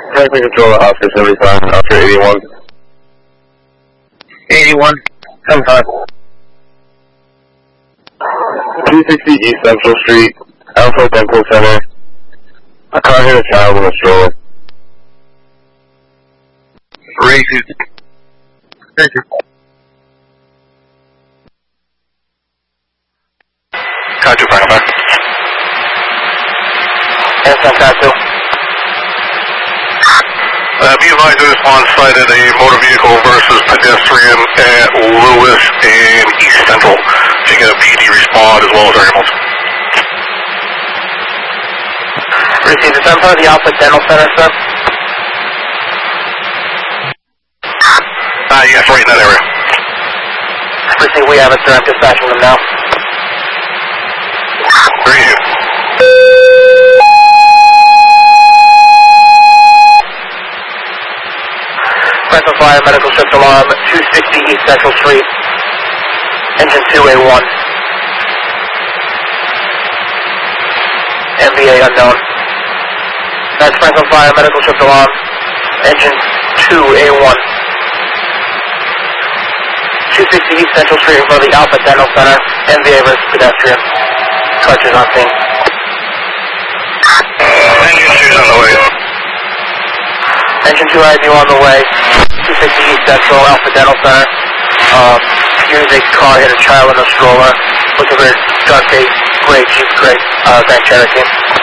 Traffic control at Oscar 75, Oscar 81. 81, 75. 260 East Central Street, Alpha Dental Center. A car hit a child in a stroller. Racist. Thank you. Car 2, Frank, back. Yes, I'm car 2. Be advised I just sighted a motor vehicle versus pedestrian at Lewis and East Central. So you get a PD respond as well as ambulance. Received. Is that part of the Alpha Dental Center, sir? Yes, right in that area. Received. We have it, sir. I'm dispatching them now. Very good. Franklin Fire Medical Shift Alarm, 260 East Central Street, Engine 2A1. MVA unknown. That's Franklin Fire Medical Shift Alarm, Engine 2A1. 260 East Central Street in front of the Alpha Dental Center, MVA versus pedestrian. Clutches on scene. Engine 2's on the way. Engine 2 IB on the way. 260 East Central, Alpha Dental Center. Here's a car hit a child in a stroller. Looks a very dark gray Jeep, gray Grand Cherokee.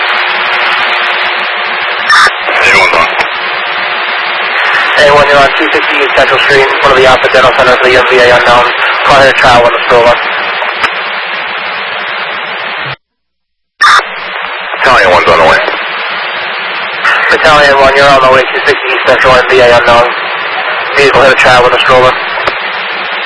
A1's on. A1, you're on 260 East Central Street, one of the Alpha Dental Centers, the MVA unknown. Car hit a child in a stroller. Battalion 1's on the way. Battalion 1, you're on the way, 260 East Central, MVA unknown. Vehicle hit a child in a stroller.